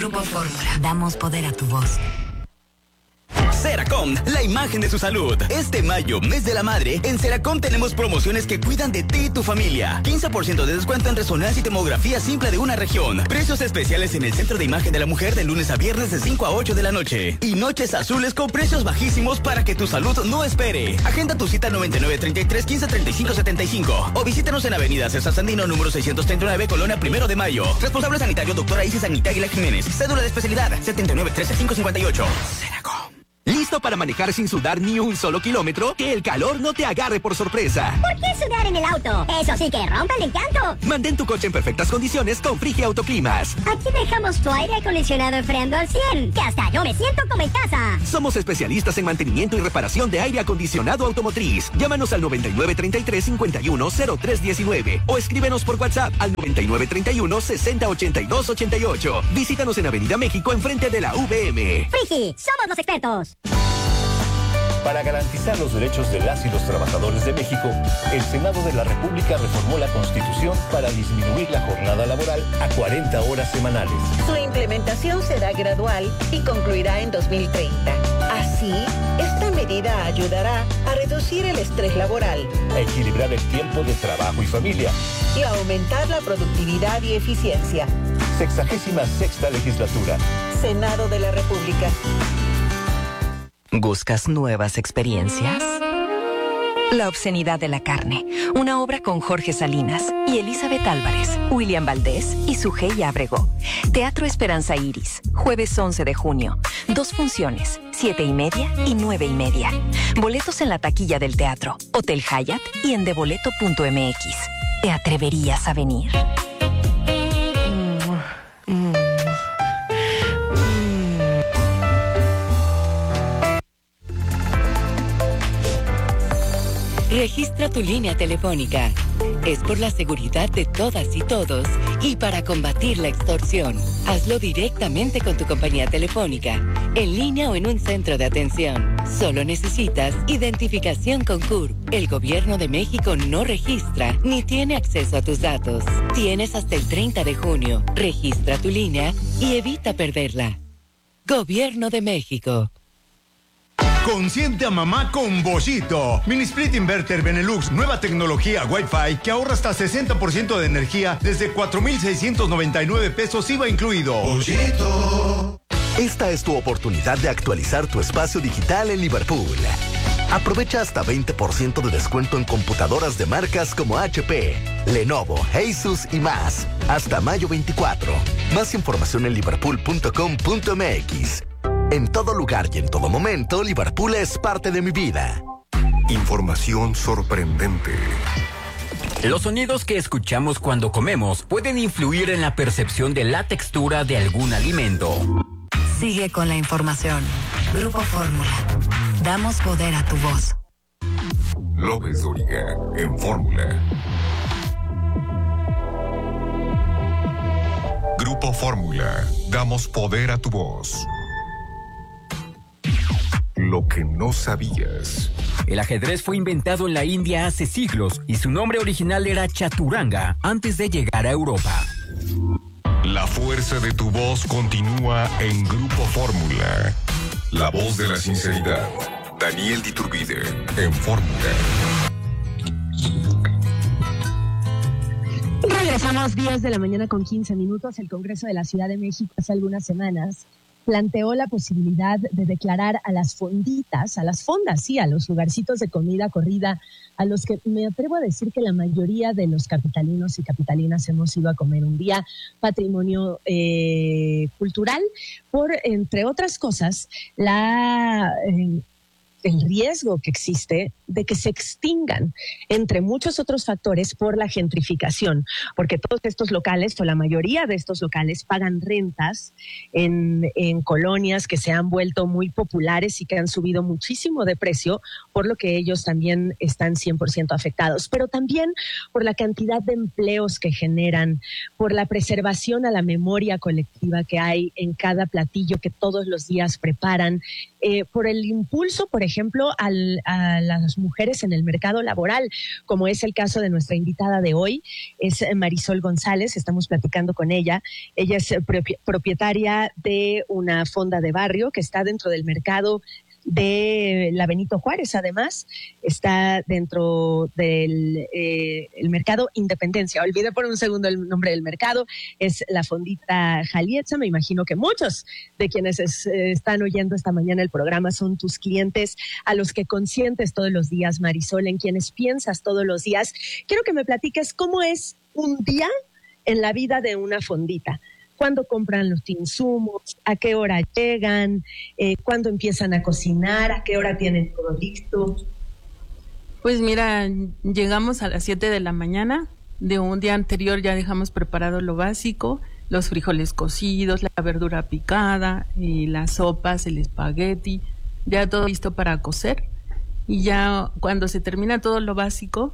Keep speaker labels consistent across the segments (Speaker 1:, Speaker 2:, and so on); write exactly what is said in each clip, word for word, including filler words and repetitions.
Speaker 1: Grupo Fórmula. Damos poder a tu voz.
Speaker 2: Seracom, la imagen de su salud. Este mayo, mes de la madre, en Seracom tenemos promociones que cuidan de ti y tu familia. quince por ciento de descuento en resonancia y tomografía simple de una región. Precios especiales en el Centro de Imagen de la Mujer de lunes a viernes de cinco a ocho de la noche. Y noches azules con precios bajísimos para que tu salud no espere. Agenda tu cita noventa y nueve, treinta y tres, quince, treinta y cinco, setenta y cinco. O visítanos en Avenida César Sandino, número seiscientos treinta y nueve, Colonia Primero de Mayo. Responsable sanitario, doctora Isis Agnitaguila Jiménez. Cédula de especialidad, setenta y nueve, trece, quinientos cincuenta y ocho. Seracom.
Speaker 3: ¿Listo para manejar sin sudar ni un solo kilómetro? Que el calor no te agarre por sorpresa.
Speaker 4: ¿Por qué sudar en el auto? Eso sí que rompe el encanto.
Speaker 3: Mantén tu coche en perfectas condiciones con Frigia Autoclimas.
Speaker 4: Aquí dejamos tu aire acondicionado enfriando al cien, que hasta yo me siento como en casa.
Speaker 3: Somos especialistas en mantenimiento y reparación de aire acondicionado automotriz. Llámanos al noventa y nueve, treinta y tres, cincuenta y uno, cero tres diecinueve o escríbenos por WhatsApp al noventa y nueve, treinta y uno, sesenta, ochenta y dos, ochenta y ocho. Visítanos en Avenida México enfrente de la V M.
Speaker 4: Frigi, somos los expertos.
Speaker 5: Para garantizar los derechos de las y los trabajadores de México, el Senado de la República reformó la Constitución para disminuir la jornada laboral a cuarenta horas semanales.
Speaker 6: Su implementación será gradual y concluirá en dos mil treinta. Así, esta medida ayudará a reducir el estrés laboral,
Speaker 5: a equilibrar el tiempo de trabajo y familia
Speaker 6: y a aumentar la productividad y eficiencia.
Speaker 5: Sexagésima sexta legislatura.
Speaker 6: Senado de la República.
Speaker 1: ¿Buscas nuevas experiencias? La obscenidad de la carne, una obra con Jorge Salinas y Elizabeth Álvarez, William Valdés y Sujei Ábrego. Teatro Esperanza Iris, jueves once de junio. Dos funciones, siete y media y nueve y media. Boletos en la taquilla del teatro, Hotel Hyatt y en deboleto punto m x. ¿Te atreverías a venir? Mm, mm.
Speaker 7: Registra tu línea telefónica. Es por la seguridad de todas y todos y para combatir la extorsión. Hazlo directamente con tu compañía telefónica, en línea o en un centro de atención. Solo necesitas identificación con C U R P. El Gobierno de México no registra ni tiene acceso a tus datos. Tienes hasta el treinta de junio. Registra tu línea y evita perderla. Gobierno de México.
Speaker 8: Consiente a mamá con Boschito. Mini Split Inverter Benelux, nueva tecnología Wi-Fi que ahorra hasta sesenta por ciento de energía desde cuatro mil seiscientos noventa y nueve pesos I V A incluido.
Speaker 9: Boschito. Esta es tu oportunidad de actualizar tu espacio digital en Liverpool. Aprovecha hasta veinte por ciento de descuento en computadoras de marcas como H P, Lenovo, Asus y más. Hasta mayo veinticuatro. Más información en liverpool punto com punto m x. En todo lugar y en todo momento, Liverpool es parte de mi vida.
Speaker 10: Información sorprendente.
Speaker 11: Los sonidos que escuchamos cuando comemos pueden influir en la percepción de la textura de algún alimento.
Speaker 1: Sigue con la información. Grupo Fórmula. Damos poder a tu voz.
Speaker 10: López Dóriga, en Fórmula. Grupo Fórmula. Damos poder a tu voz. Lo que no sabías.
Speaker 11: El ajedrez fue inventado en la India hace siglos y su nombre original era Chaturanga antes de llegar a Europa.
Speaker 10: La fuerza de tu voz continúa en Grupo Fórmula. La voz de la sinceridad. Daniel Diturbide, en Fórmula.
Speaker 12: Regresamos diez de la mañana con quince minutos. El Congreso de la Ciudad de México hace algunas semanas planteó la posibilidad de declarar a las fonditas, a las fondas, sí, a los lugarcitos de comida corrida, a los que me atrevo a decir que la mayoría de los capitalinos y capitalinas hemos ido a comer un día, patrimonio eh, cultural, por, entre otras cosas, la... Eh, el riesgo que existe de que se extingan, entre muchos otros factores, por la gentrificación, porque todos estos locales, o la mayoría de estos locales, pagan rentas en, en colonias que se han vuelto muy populares y que han subido muchísimo de precio, por lo que ellos también están cien por ciento afectados, pero también por la cantidad de empleos que generan, por la preservación a la memoria colectiva que hay en cada platillo que todos los días preparan, eh, por el impulso, por ejemplo, al, a las las mujeres en el mercado laboral, como es el caso de nuestra invitada de hoy, es Marisol González. Estamos platicando con ella. Ella es propietaria de una fonda de barrio que está dentro del mercado de la Benito Juárez. Además, está dentro del eh, el mercado Independencia. Olvidé por un segundo el nombre del mercado. Es la Fondita Jalietza. Me imagino que muchos de quienes es, eh, están oyendo esta mañana el programa son tus clientes, a los que consientes todos los días, Marisol, en quienes piensas todos los días. Quiero que me platiques cómo es un día en la vida de una fondita. ¿Cuándo compran los insumos? ¿A qué hora llegan? Eh, ¿Cuándo empiezan a cocinar? ¿A qué hora tienen todo listo?
Speaker 13: Pues mira, llegamos a las siete de la mañana. De un día anterior ya dejamos preparado lo básico, los frijoles cocidos, la verdura picada, y las sopas, el espagueti, ya todo listo para cocer. Y ya cuando se termina todo lo básico,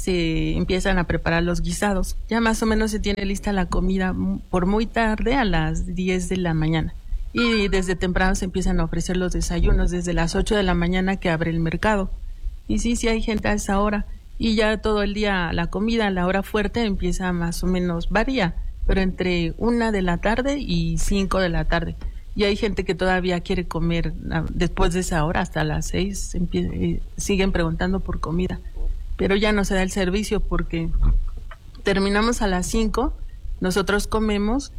Speaker 13: se empiezan a preparar los guisados. Ya más o menos se tiene lista la comida por muy tarde, a las diez de la mañana. Y desde temprano se empiezan a ofrecer los desayunos, desde las ocho de la mañana que abre el mercado. Y sí, sí hay gente a esa hora. Y ya todo el día la comida, la hora fuerte, empieza más o menos, varía, pero entre una de la tarde y cinco de la tarde. Y hay gente que todavía quiere comer después de esa hora, hasta las seis, empie- siguen preguntando por comida. Pero ya no se da el servicio porque terminamos a las cinco, nosotros comemos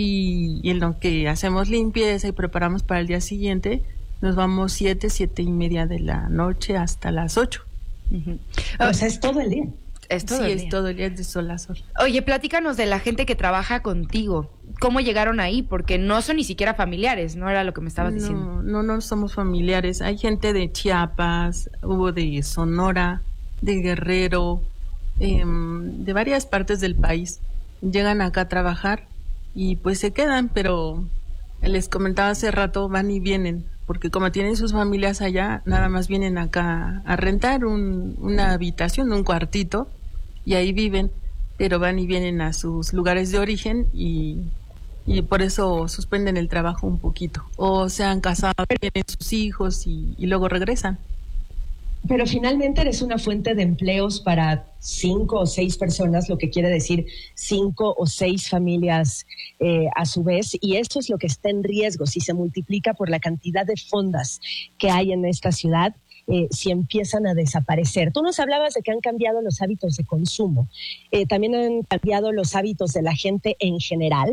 Speaker 13: y, y en lo que hacemos limpieza y preparamos para el día siguiente, nos vamos siete, siete y media de la noche hasta las ocho.
Speaker 12: Uh-huh. O sea, es todo el día.
Speaker 13: Es todo sí, el día. es todo el día de sol a sol.
Speaker 14: Oye, platícanos de la gente que trabaja contigo. ¿Cómo llegaron ahí? Porque no son ni siquiera familiares, ¿no? Era lo que me estabas
Speaker 13: no,
Speaker 14: diciendo.
Speaker 13: No, no somos familiares. Hay gente de Chiapas, hubo de Sonora, de Guerrero, eh, de varias partes del país. Llegan acá a trabajar y pues se quedan, pero les comentaba hace rato, van y vienen, porque como tienen sus familias allá, nada más vienen acá a rentar un, una habitación, un cuartito, y ahí viven, pero van y vienen a sus lugares de origen y, y por eso suspenden el trabajo un poquito. O se han casado, tienen sus hijos y, y luego regresan.
Speaker 12: Pero finalmente eres una fuente de empleos para cinco o seis personas, lo que quiere decir cinco o seis familias eh, a su vez, y eso es lo que está en riesgo si se multiplica por la cantidad de fondas que hay en esta ciudad, eh, si empiezan a desaparecer. Tú nos hablabas de que han cambiado los hábitos de consumo, eh, también han cambiado los hábitos de la gente en general.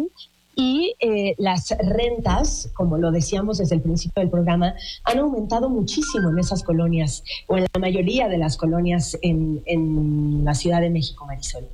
Speaker 12: Y eh, las rentas, como lo decíamos desde el principio del programa, han aumentado muchísimo en esas colonias, o en la mayoría de las colonias en, en la Ciudad de México, Marisol.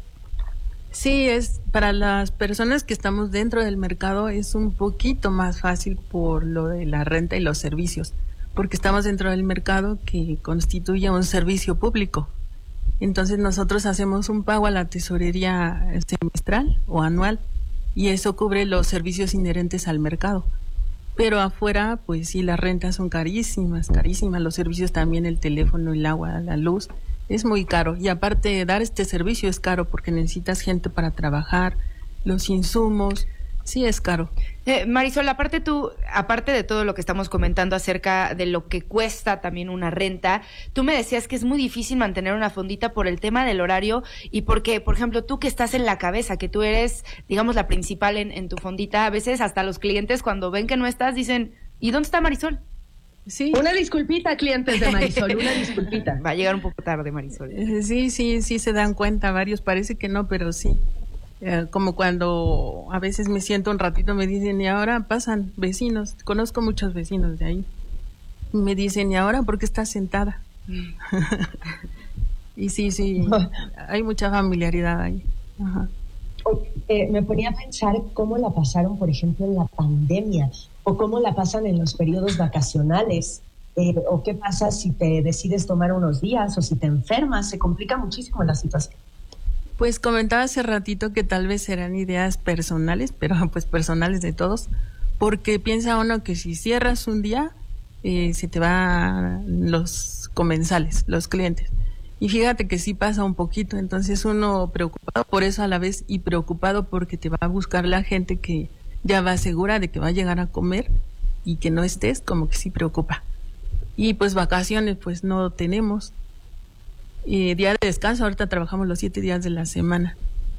Speaker 13: Sí, es para las personas que estamos dentro del mercado es un poquito más fácil por lo de la renta y los servicios, porque estamos dentro del mercado que constituye un servicio público. Entonces nosotros hacemos un pago a la tesorería semestral o anual, y eso cubre los servicios inherentes al mercado. Pero afuera, pues sí, las rentas son carísimas, carísimas, los servicios también, el teléfono, el agua, la luz, es muy caro. Y aparte, dar este servicio es caro porque necesitas gente para trabajar, los insumos, sí es caro.
Speaker 14: Eh, Marisol, aparte tú, aparte de todo lo que estamos comentando acerca de lo que cuesta también una renta, tú me decías que es muy difícil mantener una fondita por el tema del horario y porque, por ejemplo, tú que estás en la cabeza, que tú eres, digamos, la principal en, en tu fondita, a veces hasta los clientes cuando ven que no estás dicen, ¿y dónde está Marisol?
Speaker 12: Sí. Una disculpita, clientes de Marisol, una disculpita.
Speaker 14: Va a llegar un poco tarde, Marisol.
Speaker 13: Sí, sí, sí se dan cuenta varios, parece que no, pero sí. Eh, como cuando a veces me siento un ratito, me dicen, y ahora pasan vecinos, conozco muchos vecinos de ahí, me dicen, ¿y ahora por qué estás sentada? Y sí, sí, hay mucha familiaridad ahí. Ajá.
Speaker 12: Eh, me ponía a pensar cómo la pasaron, por ejemplo, en la pandemia, o cómo la pasan en los periodos vacacionales, eh, o qué pasa si te decides tomar unos días, o si te enfermas, se complica muchísimo la situación.
Speaker 13: Pues comentaba hace ratito que tal vez serán ideas personales, pero pues personales de todos, porque piensa uno que si cierras un día, eh, se te van los comensales, los clientes. Y fíjate que sí pasa un poquito, entonces uno preocupado por eso a la vez y preocupado porque te va a buscar la gente que ya va segura de que va a llegar a comer y que no estés, como que sí preocupa. Y pues vacaciones pues no tenemos. eh, día de descanso, ahorita trabajamos los siete días de la semana.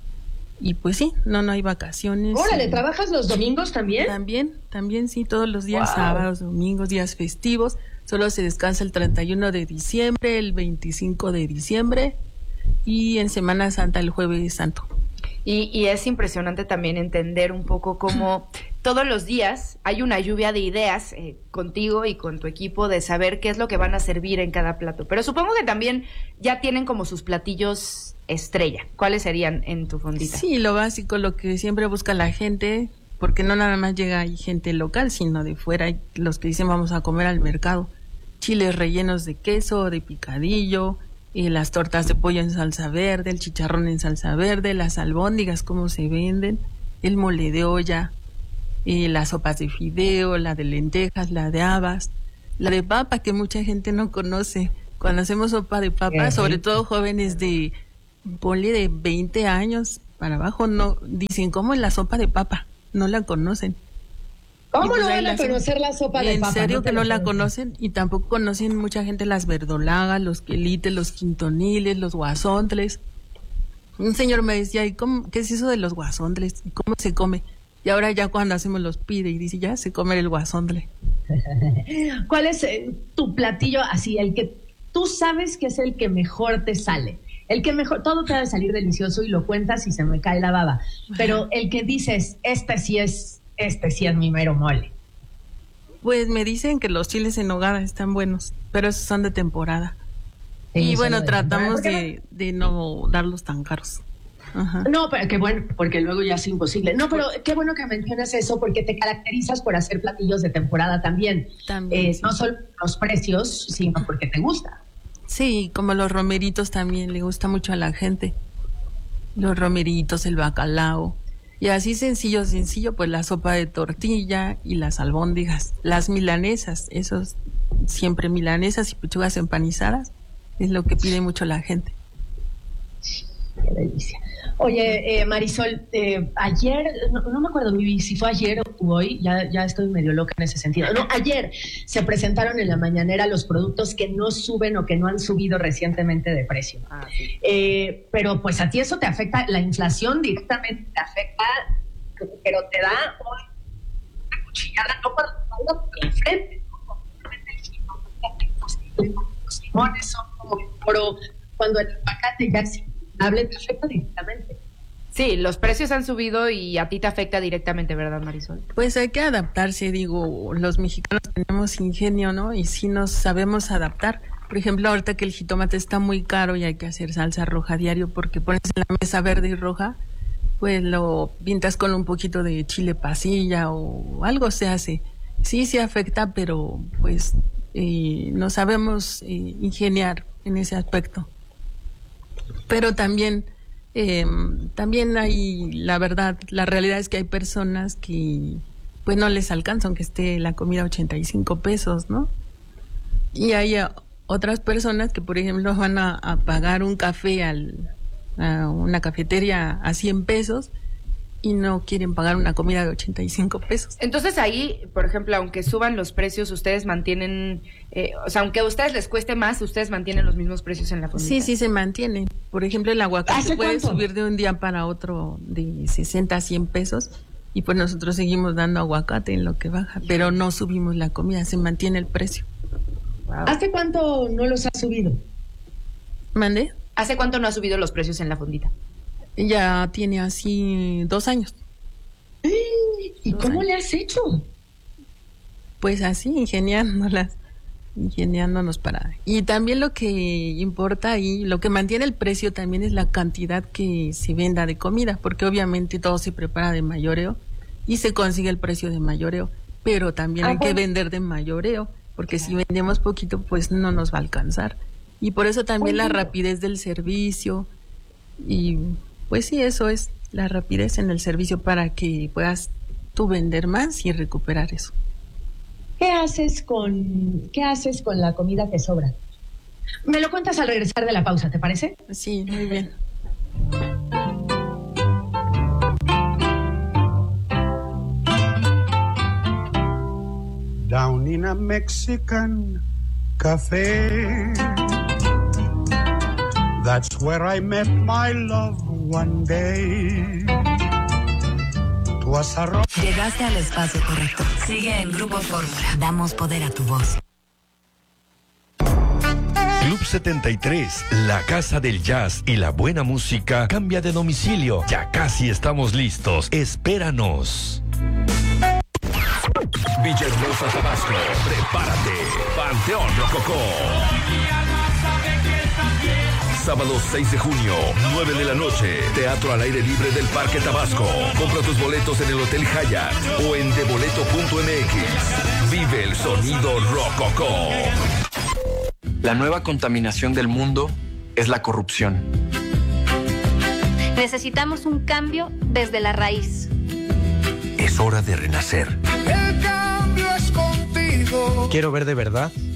Speaker 13: Y pues sí, no, no hay vacaciones.
Speaker 12: Órale,
Speaker 13: y...
Speaker 12: ¿trabajas los domingos también?
Speaker 13: También, también sí, todos los días,
Speaker 12: Wow.
Speaker 13: sábados, domingos, días festivos. Solo se descansa el treinta y uno de diciembre, el veinticinco de diciembre y en Semana Santa el Jueves Santo.
Speaker 14: Y, y es impresionante también entender un poco cómo todos los días hay una lluvia de ideas eh, contigo y con tu equipo de saber qué es lo que van a servir en cada plato. Pero supongo que también ya tienen como sus platillos estrella. ¿Cuáles serían en tu fondita?
Speaker 13: Sí, lo básico, lo que siempre busca la gente, porque no nada más llega ahí gente local, sino de fuera, hay los que dicen vamos a comer al mercado. Chiles rellenos de queso, de picadillo, y las tortas de pollo en salsa verde, el chicharrón en salsa verde, las albóndigas, cómo se venden, el mole de olla, y las sopas de fideo, la de lentejas, la de habas, la de papa que mucha gente no conoce. Cuando hacemos sopa de papa,
Speaker 12: Qué
Speaker 13: sobre
Speaker 12: rico.
Speaker 13: todo jóvenes de, ponle de veinte años para abajo, no dicen, ¿cómo es la sopa de papa? No la conocen.
Speaker 12: ¿Cómo
Speaker 13: Y pues
Speaker 12: no
Speaker 13: ahí
Speaker 12: van
Speaker 13: la
Speaker 12: a
Speaker 13: hacen.
Speaker 12: conocer la sopa de
Speaker 13: ¿En
Speaker 12: papa?
Speaker 13: serio
Speaker 12: No te
Speaker 13: que
Speaker 12: lo
Speaker 13: no la
Speaker 12: puedo
Speaker 13: conocen? Y tampoco conocen mucha gente las verdolagas, los quelites, los quintoniles, los guasontles. Un señor me decía, ¿y cómo, qué es eso de los guasontles? ¿Y cómo se come? Y ahora ya cuando hacemos los pide y dice, ya se come el guasontle.
Speaker 12: ¿Cuál es eh, tu platillo así, el que tú sabes que es el que mejor te sale? El que mejor, todo te ha de salir delicioso y lo cuentas y se me cae la baba. Pero el que dices, este sí es, este sí es mi mero mole.
Speaker 13: Pues me dicen que los chiles en nogada están buenos, pero esos son de temporada.
Speaker 12: Sí,
Speaker 13: y
Speaker 12: son
Speaker 13: bueno,
Speaker 12: de temporada.
Speaker 13: tratamos
Speaker 12: ¿Por qué
Speaker 13: de, de no darlos tan caros. Ajá.
Speaker 12: No, pero qué bueno, porque luego ya es imposible. No, pero qué bueno que mencionas eso, porque te caracterizas por hacer platillos de temporada también.
Speaker 13: También,
Speaker 12: Eh,
Speaker 13: sí.
Speaker 12: No solo los precios, sino porque te gusta.
Speaker 13: Sí, como los romeritos también le gusta mucho a la gente. Los romeritos, el bacalao. Y así sencillo, sencillo, pues la sopa de tortilla y las albóndigas. Las milanesas, esos siempre milanesas y pechugas empanizadas, es lo que pide mucho la gente.
Speaker 12: Qué delicia. Oye, eh, Marisol, eh, ayer, no, no me acuerdo Vivi, si fue ayer o hoy, ya, ya estoy medio loca en ese sentido. No, ayer se presentaron en la mañanera los productos que no suben o que no han subido recientemente de precio.
Speaker 14: Ah, sí.
Speaker 12: Eh, pero pues a ti eso te afecta, la inflación directamente te afecta, pero te da una cuchillada, no por por la frente, ¿no? Obviamente el jitomate, los limones son como el oro, cuando el aguacate ya es inevitable, te afecta directamente.
Speaker 14: Sí, los precios han subido y a ti te afecta directamente, ¿verdad, Marisol?
Speaker 13: Pues hay que adaptarse, digo, los mexicanos tenemos ingenio, ¿no? Y sí nos sabemos adaptar. Por ejemplo, ahorita que el jitomate está muy caro y hay que hacer salsa roja diario porque pones en la mesa verde y roja, pues lo pintas con un poquito de chile pasilla o algo se hace. Sí, sí afecta, pero pues eh, no sabemos eh, ingeniar en ese aspecto. Pero también, eh, también hay, la verdad, la realidad es que hay personas que pues no les alcanza aunque esté la comida a ochenta y cinco pesos, ¿no? Y hay uh, otras personas que, por ejemplo, van a, a pagar un café al, a una cafetería a cien pesos y no quieren pagar una comida de ochenta y cinco pesos.
Speaker 14: Entonces ahí, por ejemplo, aunque suban los precios, ustedes mantienen, eh, o sea, aunque a ustedes les cueste más, ustedes mantienen los mismos precios en la fondita.
Speaker 13: Sí, sí se mantiene. Por ejemplo, el aguacate
Speaker 12: ¿Hace
Speaker 13: puede
Speaker 12: cuánto?
Speaker 13: subir de un día para otro de sesenta a cien pesos y pues nosotros seguimos dando aguacate en lo que baja, pero no subimos la comida, se mantiene el precio.
Speaker 14: Wow.
Speaker 12: ¿Hace cuánto no los has subido?
Speaker 13: ¿Mande?
Speaker 14: ¿Hace cuánto no ha subido los precios en la fondita?
Speaker 13: Ya tiene así dos años.
Speaker 12: ¿Y
Speaker 13: Dos
Speaker 12: cómo
Speaker 13: años.
Speaker 12: le has hecho?
Speaker 13: Pues así, ingeniándolas, ingeniándonos para... Y también lo que importa ahí, lo que mantiene el precio también es la cantidad que se venda de comida, porque obviamente todo se prepara de mayoreo y se consigue el precio de mayoreo, pero también
Speaker 12: Ah,
Speaker 13: hay que
Speaker 12: bueno.
Speaker 13: vender de mayoreo, porque si vendemos poquito, pues no nos va a alcanzar. Y por eso también la
Speaker 12: Oye.
Speaker 13: rapidez del servicio y pues sí, eso es la rapidez en el servicio para que puedas tú vender más y recuperar eso.
Speaker 12: ¿Qué haces con qué haces con la comida que sobra? Me lo cuentas al regresar de la pausa, ¿te parece?
Speaker 13: Sí, muy bien.
Speaker 15: Down in a Mexican cafe, That's where I met my love one day.
Speaker 16: Llegaste al espacio correcto. Sigue en Grupo Fórmula. Damos poder a tu voz.
Speaker 17: Club setenta y tres, la casa del jazz y la buena música cambia de domicilio. Ya casi estamos listos. Espéranos.
Speaker 3: Villahermosa, Tabasco. Prepárate. Panteón Rococó. Sábado seis de junio, nueve de la noche. Teatro al aire libre del Parque Tabasco. Compra tus boletos en el Hotel Hyatt o en deboleto punto m x. Vive el sonido Rococó.
Speaker 18: La nueva contaminación del mundo es la corrupción.
Speaker 19: Necesitamos un cambio desde la raíz.
Speaker 3: Es hora de renacer.
Speaker 20: El cambio es contigo.
Speaker 18: Quiero ver de verdad